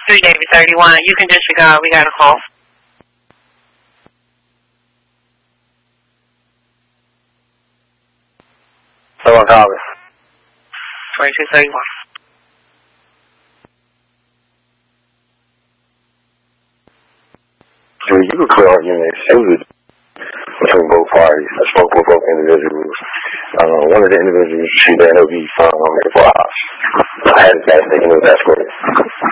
3 David 31. You can disregard. We got a call. Someone calling. 2231. Dude, you could clear arguments. It was between both parties. I spoke with both individuals. One of the individuals, she then will be found on the house. I had a gas station with escorted.